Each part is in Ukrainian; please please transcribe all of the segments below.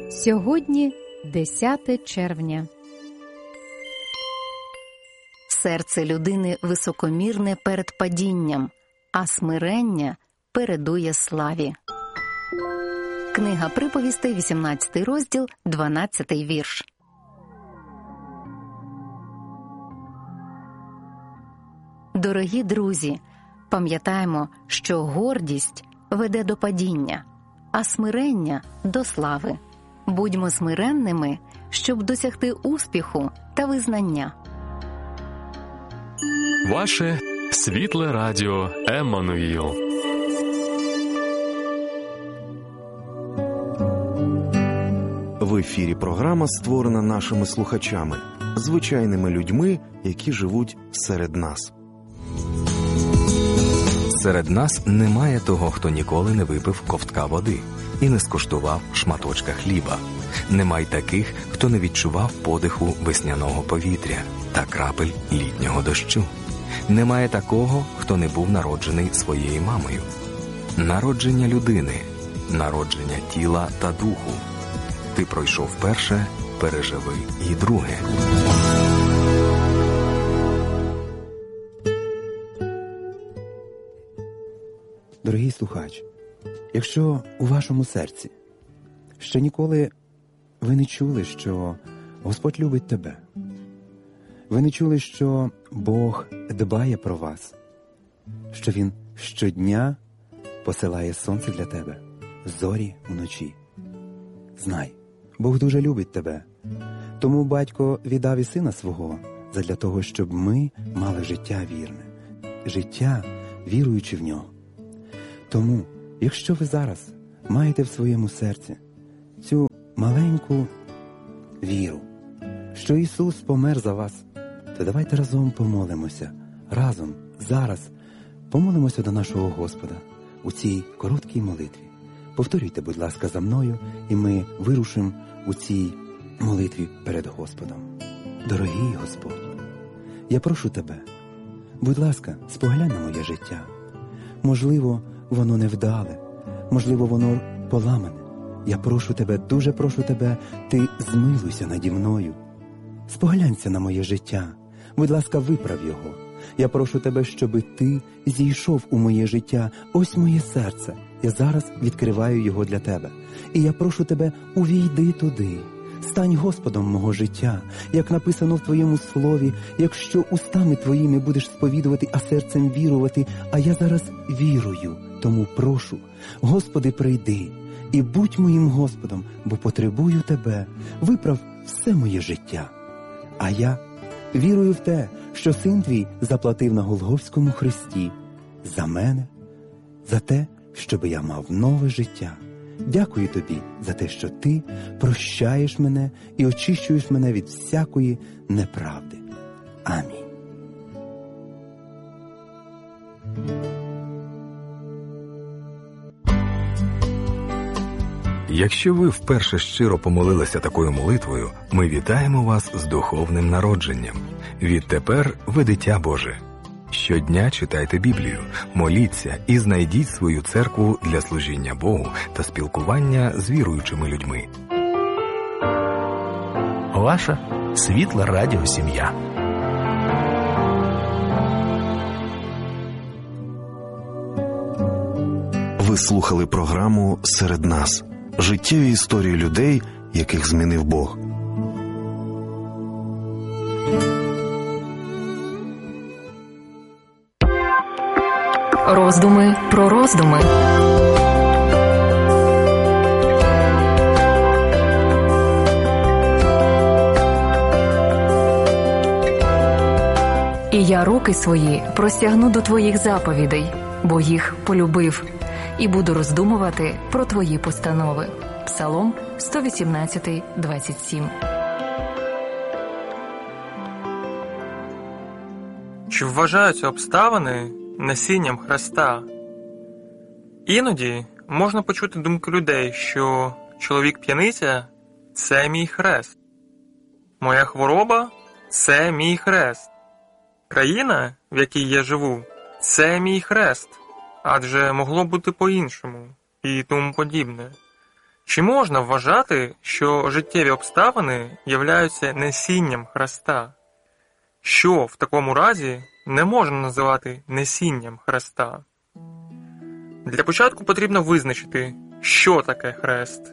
Сьогодні 10 червня. Серце людини високомірне перед падінням, а смирення передує славі. Книга приповістей, 18 розділ, 12 вірш. Дорогі друзі, пам'ятаємо, що гордість веде до падіння, а смирення – до слави. Будьмо смиренними, щоб досягти успіху та визнання. Ваше світле радіо Еммануїл. В ефірі програма створена нашими слухачами, звичайними людьми, які живуть серед нас. Серед нас немає того, хто ніколи не випив ковтка води і не скуштував шматочка хліба. Нема й таких, хто не відчував подиху весняного повітря та крапель літнього дощу. Немає такого, хто не був народжений своєю мамою. Народження людини, народження тіла та духу. Ти пройшов перше, переживи і друге. Дорогий слухач, якщо у вашому серці ще ніколи ви не чули, що Господь любить тебе, ви не чули, що Бог дбає про вас, що Він щодня посилає сонце для тебе, зорі вночі. Знай, Бог дуже любить тебе, тому Батько віддав і Сина Свого задля того, щоб ми мали життя вірне, життя, віруючи в Нього. Тому, якщо ви зараз маєте в своєму серці цю маленьку віру, що Ісус помер за вас, то давайте разом помолимося. Разом, зараз, помолимося до нашого Господа у цій короткій молитві. Повторюйте, будь ласка, за мною, і ми вирушимо у цій молитві перед Господом. Дорогий Господь, я прошу Тебе, будь ласка, споглянь на моє життя. Можливо, воно невдале, можливо, воно поламане. Я прошу Тебе, дуже прошу Тебе, Ти змилуйся наді мною. Споглянься на моє життя, будь ласка, виправ його. Я прошу Тебе, щоби Ти зійшов у моє життя. Ось моє серце, я зараз відкриваю його для Тебе. І я прошу Тебе, увійди туди. Стань Господом мого життя, як написано в Твоєму слові, якщо устами Твоїми будеш сповідувати, а серцем вірувати, а я зараз вірую. Тому прошу, Господи, прийди і будь моїм Господом, бо потребую Тебе. Виправ все моє життя. А я вірую в те, що Син Твій заплатив на Голгофському хресті за мене, за те, щоби я мав нове життя. Дякую Тобі за те, що Ти прощаєш мене і очищуєш мене від всякої неправди. Амінь. Якщо ви вперше щиро помолилися такою молитвою, ми вітаємо вас з духовним народженням. Відтепер ви дитя Боже. Щодня читайте Біблію, моліться і знайдіть свою церкву для служіння Богу та спілкування з віруючими людьми. Ваша світла радіосім'я. Ви слухали програму «Серед нас». Життєві історії людей, яких змінив Бог. Роздуми про роздуми. І я руки свої простягну до твоїх заповідей, бо їх полюбив, і буду роздумувати про твої постанови. Псалом 118, 27. Чи вважаються обставини насінням Христа? Іноді можна почути думки людей, що чоловік-п'яниця – це мій хрест. Моя хвороба – це мій хрест. Країна, в якій я живу – це мій хрест, адже могло бути по-іншому і тому подібне. Чи можна вважати, що життєві обставини являються насінням Христа? Що в такому разі не можна називати насінням Христа? Для початку потрібно визначити, що таке хрест.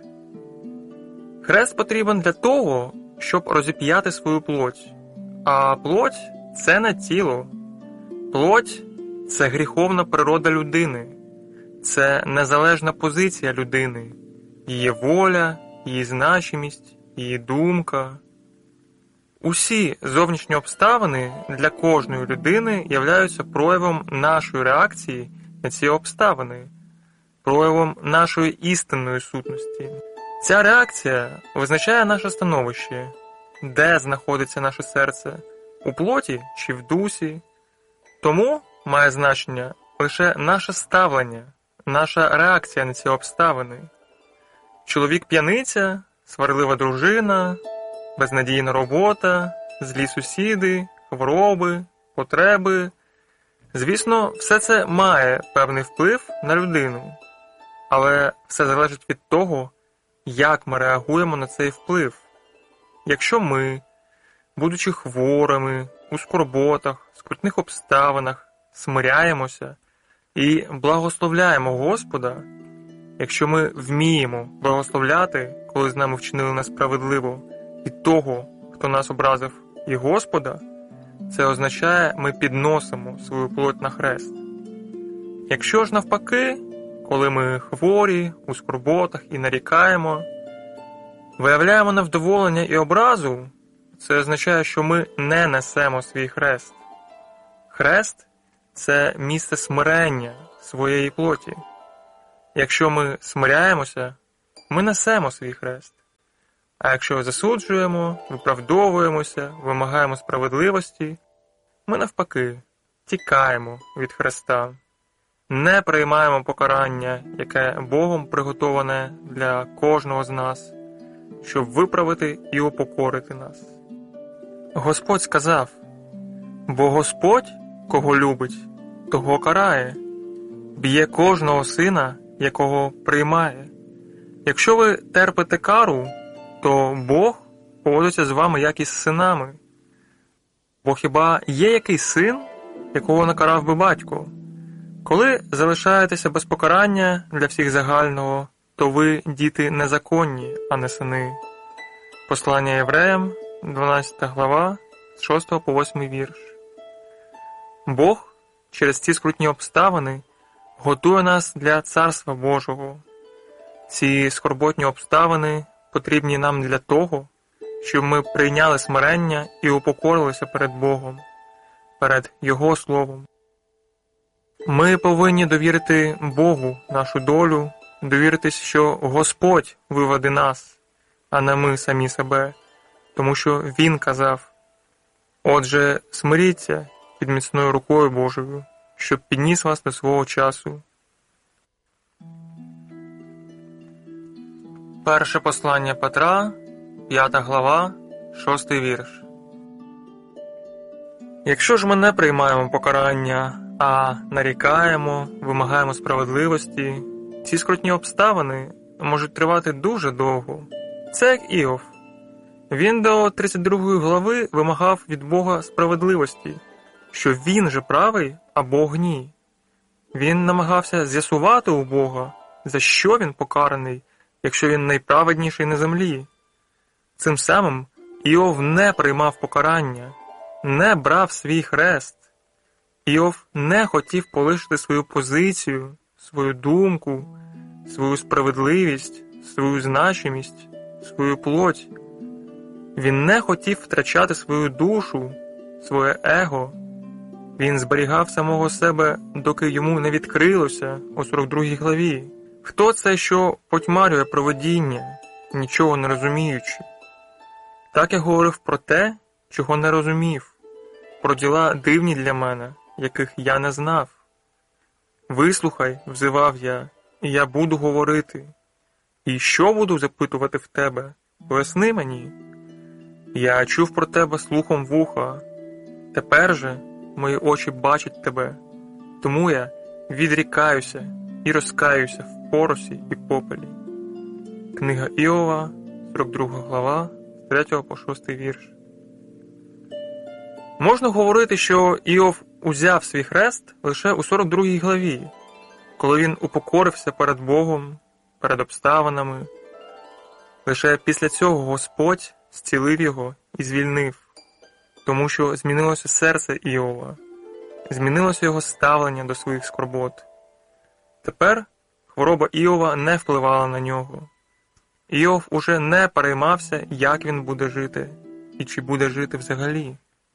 Хрест потрібен для того, щоб розіп'яти свою плоть. А плоть – це не тіло. Плоть – це гріховна природа людини. Це незалежна позиція людини. Її воля, її значимість, її думка. Усі зовнішні обставини для кожної людини являються проявом нашої реакції на ці обставини, проявом нашої істинної сутності. Ця реакція визначає наше становище, де знаходиться наше серце, у плоті чи в дусі. Тому має значення лише наше ставлення, наша реакція на ці обставини. Чоловік-п'яниця, сварлива дружина, безнадійна робота, злі сусіди, хвороби, потреби. Звісно, все це має певний вплив на людину, але все залежить від того, як ми реагуємо на цей вплив. Якщо ми, будучи хворими, у скорботах, скрутних обставинах, смиряємося і благословляємо Господа, якщо ми вміємо благословляти, коли з нами вчинили несправедливо, і того, хто нас образив, і Господа, це означає, ми підносимо свою плоть на хрест. Якщо ж навпаки, коли ми хворі, у скорботах і нарікаємо, виявляємо невдоволення і образу, це означає, що ми не несемо свій хрест. Хрест – це місце смирення своєї плоті. Якщо ми смиряємося, ми несемо свій хрест. А якщо засуджуємо, виправдовуємося, вимагаємо справедливості, ми навпаки тікаємо від Христа. Не приймаємо покарання, яке Богом приготоване для кожного з нас, щоб виправити і упокорити нас. Господь сказав: «Бо Господь, кого любить, того карає, б'є кожного сина, якого приймає». Якщо ви терпите кару, то Бог поводиться з вами як із синами. Бо хіба є якийсь син, якого накарав би батько? Коли залишаєтеся без покарання для всіх загального, то ви діти незаконні, а не сини. Послання Євреям, 12 глава, з 6 по 8 вірш. Бог через ці скрутні обставини готує нас для Царства Божого. Ці скорботні обставини потрібні нам для того, щоб ми прийняли смирення і упокорилися перед Богом, перед Його Словом. Ми повинні довірити Богу нашу долю, довіритись, що Господь виведе нас, а не ми самі себе, тому що Він казав: «Отже, смиріться під міцною рукою Божою, щоб підніс вас до свого часу». Перше послання Петра, 5 глава, 6 вірш. Якщо ж ми не приймаємо покарання, а нарікаємо, вимагаємо справедливості, ці скрутні обставини можуть тривати дуже довго. Це як Іов. Він до 32 глави вимагав від Бога справедливості, що він же правий, а Бог ні. Він намагався з'ясувати у Бога, за що він покараний, якщо він найправедніший на землі. Цим самим Іов не приймав покарання, не брав свій хрест. Іов не хотів полишити свою позицію, свою думку, свою справедливість, свою значимість, свою плоть. Він не хотів втрачати свою душу, своє его. Він зберігав самого себе, доки йому не відкрилося у 42 главі. Хто це, що потьмарює провидіння, нічого не розуміючи? Так я говорив про те, чого не розумів, про діла дивні для мене, яких я не знав. «Вислухай», – взивав я, – «і я буду говорити. І що буду запитувати в тебе? Поясни мені. Я чув про тебе слухом вуха. Тепер же мої очі бачать тебе. Тому я відрікаюся і розкаюся в поросі і попелі». Книга Іова, 42 глава, з 3 по 6 вірш. Можна говорити, що Іов узяв свій хрест лише у 42 главі, коли він упокорився перед Богом, перед обставинами. Лише після цього Господь зцілив його і звільнив, тому що змінилося серце Іова, змінилося його ставлення до своїх скорбот. Тепер хвороба Іова не впливала на нього. Іов уже не переймався, як він буде жити і чи буде жити взагалі.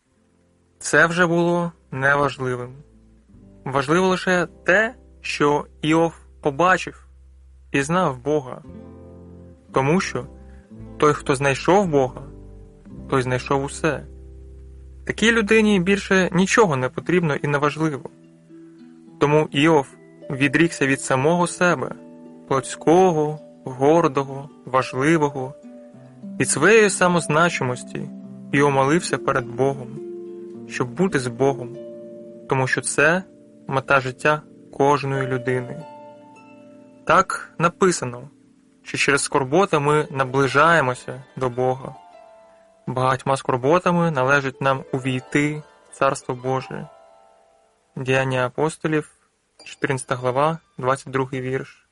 Це вже було неважливим. Важливо лише те, що Іов побачив і знав Бога. Тому що той, хто знайшов Бога, той знайшов усе. Такій людині більше нічого не потрібно і не важливо. Тому Іов відрікся від самого себе, плотського, гордого, важливого, від своєї самозначимості і омолився перед Богом, щоб бути з Богом, тому що це мета життя кожної людини. Так написано, що через скорботи ми наближаємося до Бога. Багатьма скорботами належить нам увійти в Царство Боже. Діяння апостолів, 14 глава, 22 вірш.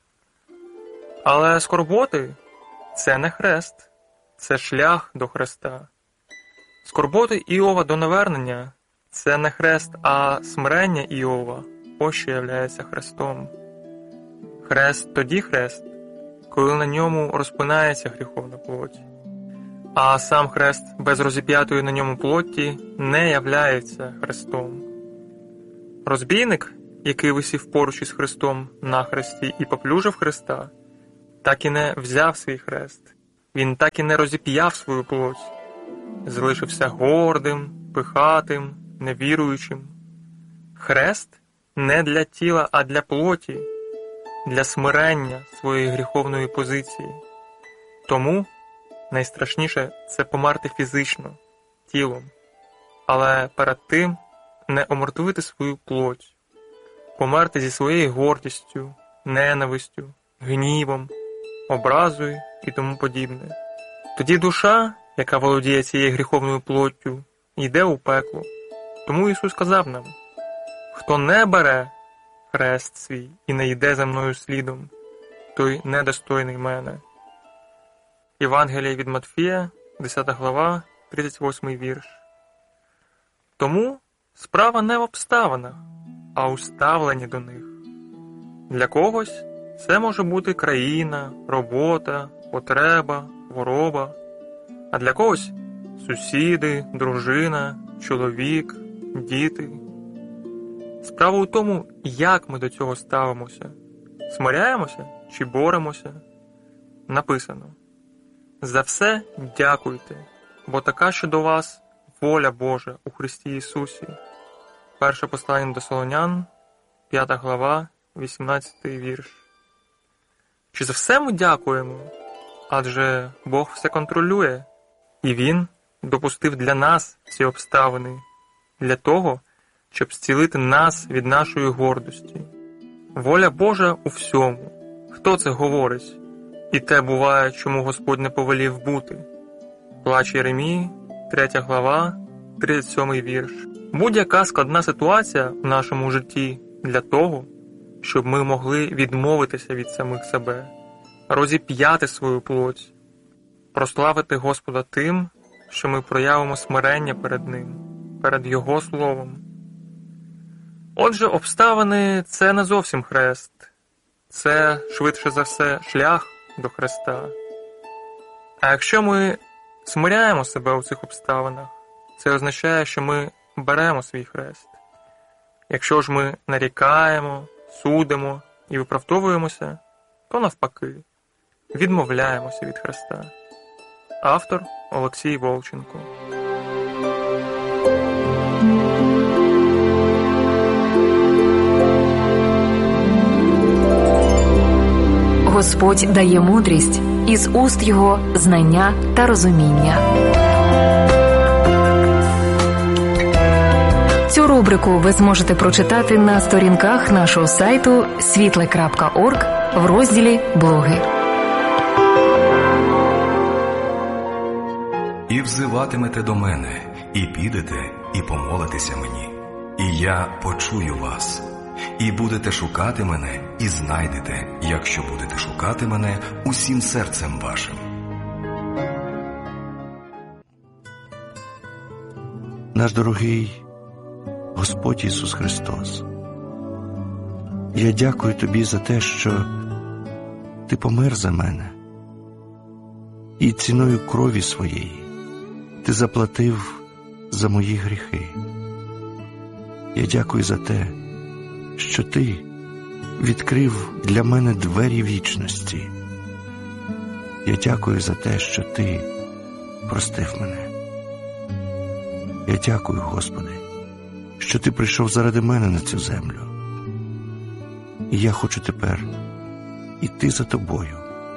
Але скорботи – це не хрест, це шлях до Христа. Скорботи Іова до навернення – це не хрест, а смирення Іова – ось що являється хрестом. Хрест тоді хрест, коли на ньому розпинається гріховна плоть. А сам хрест без розіп'ятої на ньому плоті не являється хрестом. Розбійник, який висів поруч із Христом на хресті і поплюжив Христа, так і не взяв свій хрест. Він так і не розіп'яв свою плоть. Залишився гордим, пихатим, невіруючим. Хрест не для тіла, а для плоті, для смирення своєї гріховної позиції. Тому найстрашніше – це померти фізично, тілом, але перед тим не омертвити свою плоть, померти зі своєю гордістю, ненавистю, гнівом, образою і тому подібне. Тоді душа, яка володіє цією гріховною плоттю, йде у пекло. Тому Ісус сказав нам: «Хто не бере хрест свій і не йде за мною слідом, той недостойний мене». Євангеліє від Матфія, 10 глава, 38 вірш. Тому справа не в обставинах, а у ставленні до них. Для когось це може бути країна, робота, потреба, хвороба, а для когось сусіди, дружина, чоловік, діти. Справа у тому, як ми до цього ставимося. Смиряємося чи боремося? Написано: «За все дякуйте, бо така щодо вас воля Божа у Христі Ісусі». Перше послання до Солонян, 5 глава, 18 вірш. Чи за все ми дякуємо? Адже Бог все контролює, і Він допустив для нас ці обставини, для того, щоб зцілити нас від нашої гордості. Воля Божа у всьому. Хто це говорить? І те буває, чому Господь не повелів бути. Плач Єремії, 3 глава, 37 вірш. Будь-яка складна ситуація в нашому житті для того, щоб ми могли відмовитися від самих себе, розіп'яти свою плоть, прославити Господа тим, що ми проявимо смирення перед Ним, перед Його Словом. Отже, обставини – це не зовсім хрест. Це, швидше за все, шлях до Христа. А якщо ми смиряємо себе у цих обставинах, це означає, що ми беремо свій хрест. Якщо ж ми нарікаємо, судимо і виправдовуємося, то навпаки, відмовляємося від Христа. Автор Олексій Волченко. Господь дає мудрість, із уст Його знання та розуміння. Цю рубрику ви зможете прочитати на сторінках нашого сайту світле.орг в розділі «Блоги». і взиватимете до мене, і підете, і помолитеся мені, і я почую вас. І будете шукати мене, і знайдете, якщо будете шукати мене усім серцем вашим. Наш дорогий Господь Ісус Христос, я дякую Тобі за те, що Ти помер за мене, і ціною крові своєї Ти заплатив за мої гріхи. Я дякую за те, що Ти відкрив для мене двері вічності. Я дякую за те, що Ти простив мене. Я дякую, Господи, що Ти прийшов заради мене на цю землю. І я хочу тепер іти за Тобою,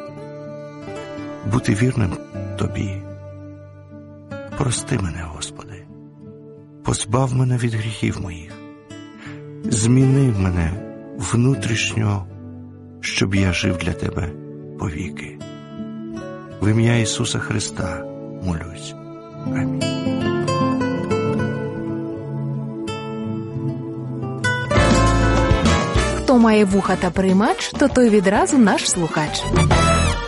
бути вірним Тобі. Прости мене, Господи, позбав мене від гріхів моїх, зміни мене внутрішньо, щоб я жив для Тебе повіки. В ім'я Ісуса Христа молюсь. Амінь. Хто має вуха та приймач, то той відразу наш слухач.